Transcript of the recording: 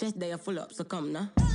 chest they are full up, so come now.